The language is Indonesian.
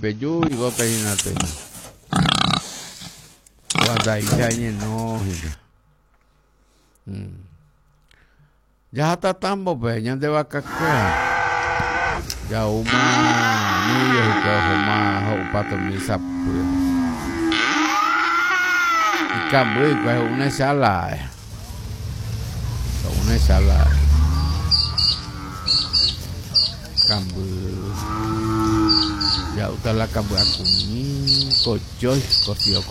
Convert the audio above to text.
peyu y go peinate. Cuando ahí no. Ya está tambo peñan de vaca ya uma nuyo ko homa ho pato mi sapu. Ikambu ko una sala. Una sala. Kambu. Ya utala kambu aku ni kojoy ko